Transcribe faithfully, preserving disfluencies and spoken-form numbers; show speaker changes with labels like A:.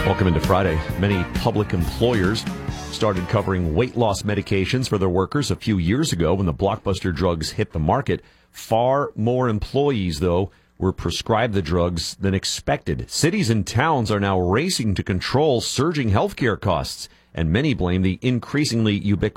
A: Welcome into Friday. Many public employers started covering weight loss medications for their workers a few years ago when the blockbuster drugs hit the market. Far more employees, though, were prescribed the drugs than expected. Cities and towns are now racing to control surging healthcare costs, and many blame the increasingly ubiquitous